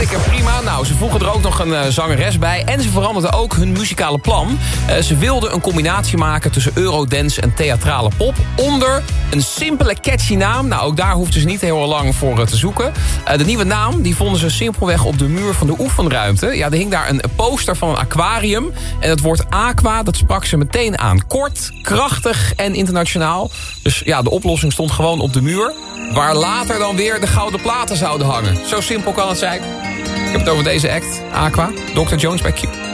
Hartstikke prima. Nou, ze voegen er ook nog een zangeres bij. En ze veranderden ook hun muzikale plan. Ze wilden een combinatie maken tussen eurodance en theatrale pop. Onder een simpele catchy naam. Nou, ook daar hoefden ze niet heel lang voor te zoeken. De nieuwe naam die vonden ze simpelweg op de muur van de oefenruimte. Ja, er hing daar een poster van een aquarium. En het woord aqua, dat sprak ze meteen aan. Kort, krachtig en internationaal. Dus ja, de oplossing stond gewoon op de muur. Waar later dan weer de gouden platen zouden hangen. Zo simpel kan het zijn. Ik heb het over deze act, Aqua, Dr. Jones bij Q.